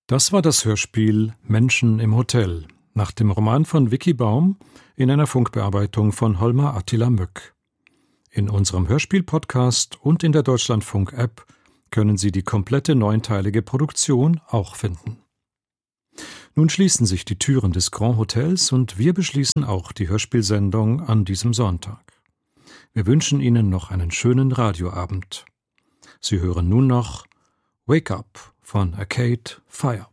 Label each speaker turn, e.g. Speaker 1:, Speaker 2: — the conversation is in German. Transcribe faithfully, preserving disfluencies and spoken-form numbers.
Speaker 1: Das war das Hörspiel Menschen im Hotel, nach dem Roman von Vicky Baum in einer Funkbearbeitung von Holmar Attila Mück. In unserem Hörspiel-Podcast und in der Deutschlandfunk-App können Sie die komplette neunteilige Produktion auch finden. Nun schließen sich die Türen des Grand Hotels und wir beschließen auch die Hörspielsendung an diesem Sonntag. Wir wünschen Ihnen noch einen schönen Radioabend. Sie hören nun noch Wake Up von Arcade Fire.